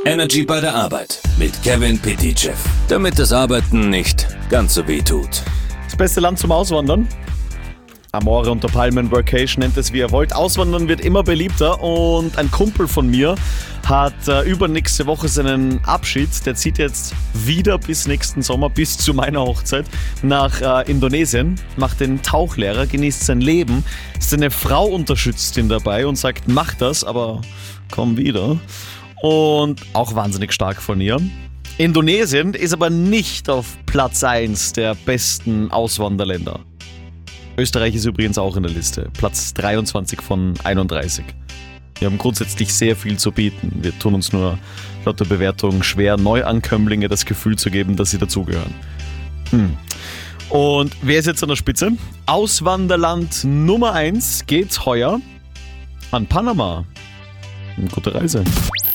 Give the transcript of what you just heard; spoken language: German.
Energy bei der Arbeit mit Kevin Pitychev. Damit das Arbeiten nicht ganz so weh tut. Das beste Land zum Auswandern? Amore unter Palmen, Workation, nennt es wie ihr wollt. Auswandern wird immer beliebter und ein Kumpel von mir hat übernächste Woche seinen Abschied. Der zieht jetzt wieder bis nächsten Sommer, bis zu meiner Hochzeit, nach Indonesien, macht den Tauchlehrer, genießt sein Leben. Seine Frau unterstützt ihn dabei und sagt, mach das, aber komm wieder. Und auch wahnsinnig stark von ihr. Indonesien ist aber nicht auf Platz 1 der besten Auswanderländer. Österreich ist übrigens auch in der Liste. Platz 23 von 31. Wir haben grundsätzlich sehr viel zu bieten. Wir tun uns nur laut der Bewertung schwer, Neuankömmlinge das Gefühl zu geben, dass sie dazugehören. Und wer ist jetzt an der Spitze? Auswanderland Nummer 1 geht heuer an Panama. Gute Reise.